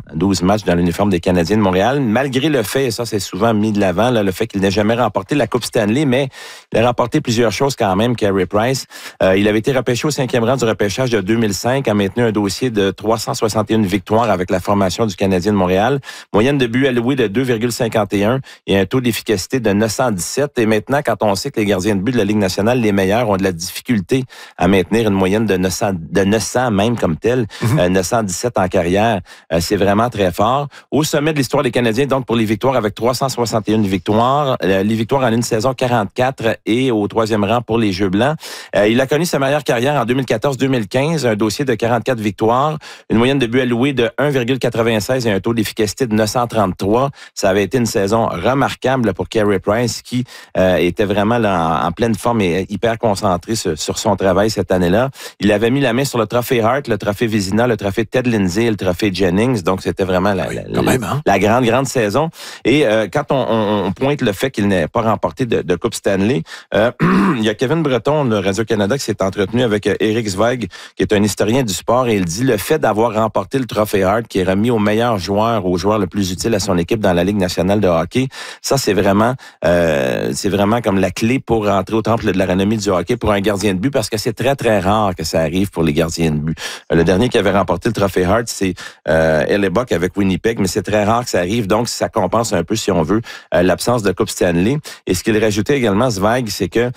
12 matchs dans l'uniforme des Canadiens de Montréal, malgré le fait, et ça c'est souvent mis de l'avant, là, le fait qu'il n'ait jamais remporté la Coupe Stanley, mais il a remporté plusieurs choses quand même, Carey Price. Il avait été repêché au 5e rang du repêchage de 2005, a maintenu un dossier de 361 victoires avec la formation du Canadien de Montréal, moyenne de buts alloués de 2,51 et un taux d'efficacité de 917. Et maintenant, quand on sait que les gardiens de but de la Ligue nationale, les meilleurs, ont de la difficulté à maintenir une moyenne de 900 même comme tel, 917 en carrière, c'est vraiment très fort. Au sommet de l'histoire des Canadiens, donc pour les victoires avec 361 victoires, les victoires en une saison 44 et au 3e rang pour les Jeux blancs. Il a connu sa meilleure carrière en 2014-2015, un dossier de 44 victoires, une moyenne de buts alloués de 1,96 et un taux d'efficacité de 933. Ça avait été une saison remarquable pour Carey Price qui était vraiment là, en pleine forme et hyper concentré sur son travail cette année-là. Il avait mis la main sur le trophée Hart, le trophée Vézina, le trophée Ted Lindsay et le trophée Jennings. Donc, c'était vraiment la grande saison. Et quand on pointe le fait qu'il n'ait pas remporté de Coupe Stanley, il y a Kevin Breton de Radio-Canada qui s'est entretenu avec Éric Zweig, qui est un historien du sport, et il dit le fait d'avoir remporté le trophée Hart, qui est remis au meilleur joueur, au joueur le plus utile à son équipe dans la Ligue nationale de hockey, ça, c'est vraiment comme la clé pour rentrer au temple de la renommée du hockey pour un gardien de but, parce que c'est très, très rare que ça arrive pour les gardiens de but. Le dernier qui avait remporté le trophée Hart, c'est Hellebuck avec Winnipeg, mais c'est très rare que ça arrive, donc ça compense un peu, si on veut, l'absence de Coupe Stanley. Et ce qu'il rajoutait également, Zweig, c'est que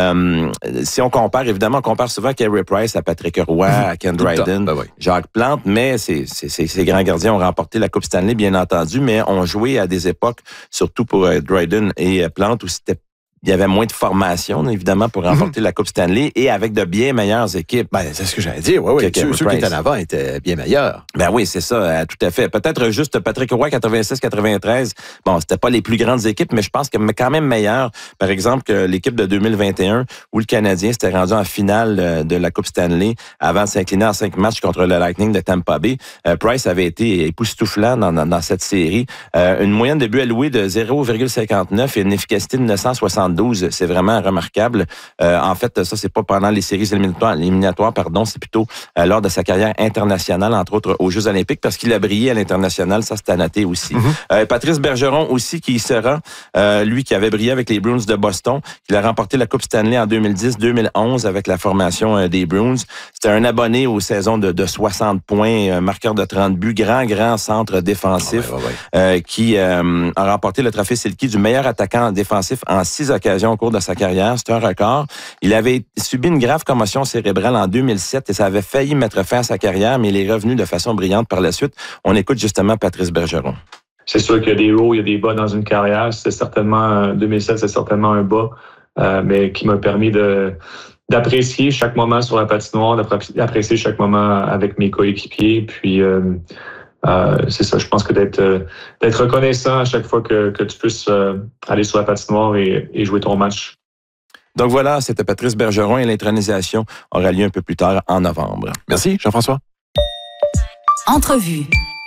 si on compare, évidemment, on compare souvent Carey Price à Patrick Roy, à Ken Dryden, Jacques Plante, mais ces grands gardiens ont remporté la Coupe Stanley, bien entendu, mais ont joué à des époques, surtout pour Dryden et Plante, où il y avait moins de formation, évidemment, pour remporter la Coupe Stanley et avec de bien meilleures équipes. Ben, c'est ce que j'allais dire. Oui. Ceux qui étaient en avant étaient bien meilleurs. Ben oui, c'est ça, tout à fait. Peut-être juste Patrick Roy, 86-93. Bon, c'était pas les plus grandes équipes, mais je pense que quand même meilleures. Par exemple, que l'équipe de 2021, où le Canadien s'était rendu en finale de la Coupe Stanley avant de s'incliner en 5 matchs contre le Lightning de Tampa Bay. Price avait été époustouflant dans cette série. Une moyenne de buts alloués de 0,59 et une efficacité de 972. C'est vraiment remarquable. En fait, ça, c'est pas pendant les séries éliminatoires, c'est plutôt lors de sa carrière internationale, entre autres aux Jeux olympiques, parce qu'il a brillé à l'international, ça, c'est à noter aussi. Patrice Bergeron aussi, qui y sera, lui qui avait brillé avec les Bruins de Boston, qui a remporté la Coupe Stanley en 2010-2011 avec la formation des Bruins. C'était un abonné aux saisons de 60 points, marqueur de 30 buts, grand centre défensif, qui a remporté le trophée Selke du meilleur attaquant défensif en 6 occasions au cours de sa carrière. C'est un record. Il avait subi une grave commotion cérébrale en 2007 et ça avait failli mettre fin à sa carrière, mais il est revenu de façon brillante par la suite. On écoute justement Patrice Bergeron. C'est sûr qu'il y a des hauts, il y a des bas dans une carrière. 2007, c'est certainement un bas, mais qui m'a permis d'apprécier chaque moment sur la patinoire, d'apprécier chaque moment avec mes coéquipiers. Puis c'est ça, je pense que d'être reconnaissant à chaque fois que tu puisses aller sur la patinoire et jouer ton match. Donc voilà, c'était Patrice Bergeron et l'intronisation aura lieu un peu plus tard en novembre. Merci, Jean-François. Entrevue.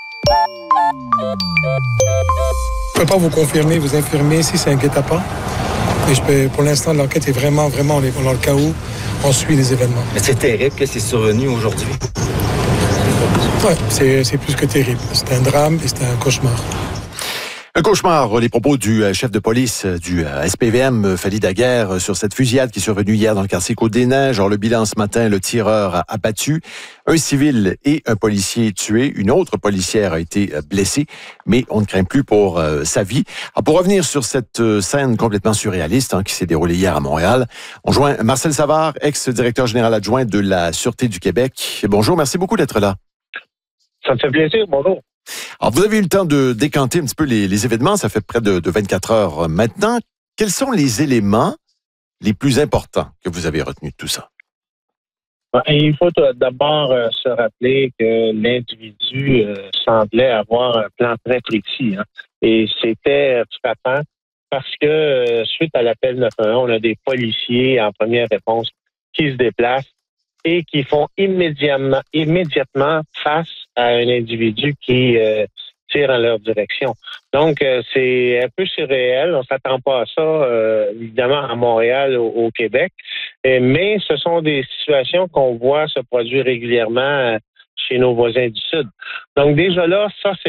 Je ne peux pas vous confirmer, vous infirmer si c'est un guet-apens. Et pour l'instant, l'enquête est vraiment dans le chaos. On suit les événements. Mais c'est terrible que c'est survenu aujourd'hui. Oui, c'est plus que terrible. C'est un drame et c'est un cauchemar. Un cauchemar, les propos du chef de police du SPVM, Fally Daguerre, sur cette fusillade qui est survenue hier dans le quartier Côte-des-Neiges. Alors, le bilan ce matin, le tireur a abattu un civil et un policier tué. Une autre policière a été blessée, mais on ne craint plus pour sa vie. Alors, pour revenir sur cette scène complètement surréaliste qui s'est déroulée hier à Montréal, on joint Marcel Savard, ex-directeur général adjoint de la Sûreté du Québec. Bonjour, merci beaucoup d'être là. Ça me fait plaisir, bonjour. Alors, vous avez eu le temps de décanter un petit peu les événements. Ça fait près de 24 heures maintenant. Quels sont les éléments les plus importants que vous avez retenus de tout ça? Il faut d'abord se rappeler que l'individu semblait avoir un plan très précis. Et c'était frappant parce que suite à l'appel 911, on a des policiers en première réponse qui se déplacent et qui font immédiatement face à un individu qui tire en leur direction. Donc, c'est un peu surréel. On s'attend pas à ça, évidemment, à Montréal, au Québec. Mais ce sont des situations qu'on voit se produire régulièrement chez nos voisins du Sud. Donc, déjà là, ça, c'est